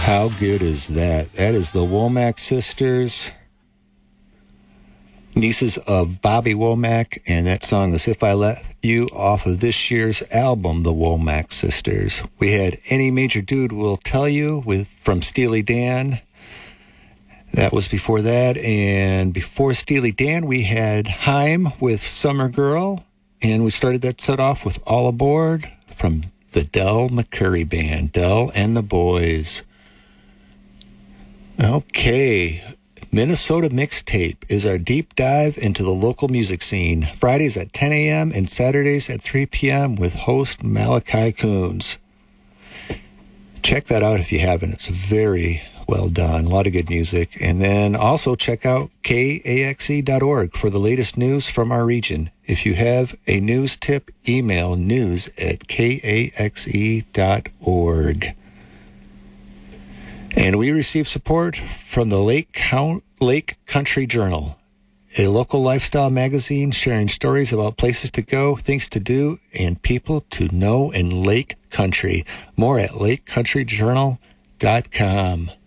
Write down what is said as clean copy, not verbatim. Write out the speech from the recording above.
How good is that? That is the Womack sisters, nieces of Bobby Womack, and that song is If I Let You off of this year's album, The Womack Sisters. We had Any Major Dude Will Tell You from Steely Dan. That was before that, and before Steely Dan, we had Haim with Summer Girl, and we started that set off with All Aboard from the Del McCoury Band, Del and the Boys. Okay, Minnesota Mixtape is our deep dive into the local music scene. Fridays at 10 a.m. and Saturdays at 3 p.m. with host Malachi Coons. Check that out if you haven't. It's very well done. A lot of good music. And then also check out kaxe.org for the latest news from our region. If you have a news tip, email news@kaxe.org. And we receive support from the Lake Country Journal, a local lifestyle magazine sharing stories about places to go, things to do, and people to know in Lake Country. More at lakecountryjournal.com.